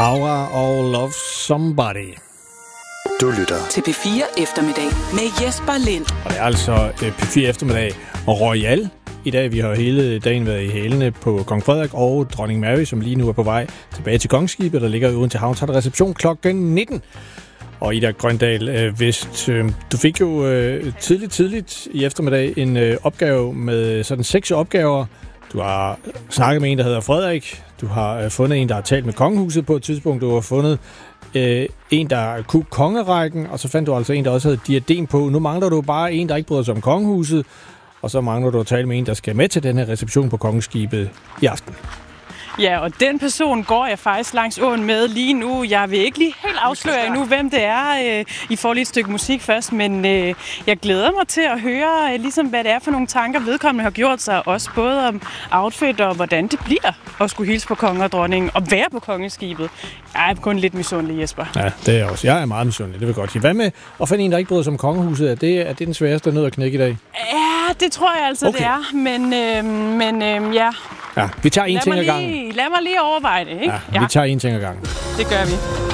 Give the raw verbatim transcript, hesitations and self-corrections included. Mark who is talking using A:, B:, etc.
A: Aura og Love Somebody.
B: Du lytter
C: til P fire Eftermiddag med Jesper Lind.
A: Og det er altså P fire Eftermiddag og Royal. I dag vi har hele dagen været i hælene på Kong Frederik og Dronning Mary, som lige nu er på vej tilbage til Kongeskibet, der ligger uden til havn. Så er der reception klokken nitten. Og Ida Grøndal øh, Vest, øh, du fik jo øh, tidligt, tidligt i eftermiddag en øh, opgave med sådan seks opgaver. Du har snakket med en, der hedder Frederik. Du har øh, fundet en, der har talt med kongehuset på et tidspunkt. Du har fundet øh, en, der kunne kongerækken, og så fandt du altså en, der også havde diadem på. Nu mangler du bare en, der ikke bryder sig om kongehuset, og så mangler du at tale med en, der skal med til den her reception på Kongeskibet i aften.
D: Ja, og den person går jeg faktisk langs åen med lige nu. Jeg vil ikke lige helt afsløre endnu, hvem det er. I får lige et stykke musik først, men jeg glæder mig til at høre, ligesom, hvad det er for nogle tanker, vedkommende har gjort sig. Også både om outfit og hvordan det bliver at skulle hilse på konge og dronningen og være på Kongeskibet. Jeg er kun lidt misundelig, Jesper.
A: Ja, det er jeg også. Jeg er meget misundelig, det vil godt sige. Hvad med at finde en, der ikke bryder sig om kongehuset? Er det, er det den sværeste nød at knække i dag?
D: Ja, det tror jeg altså, okay. Det er. Men, øh, men øh, ja...
A: Ja, vi tager en
D: lad
A: ting ad
D: lige,
A: gangen.
D: Lad mig lige overveje det, ikke?
A: Ja, ja, vi tager en ting ad gangen.
D: Det gør vi.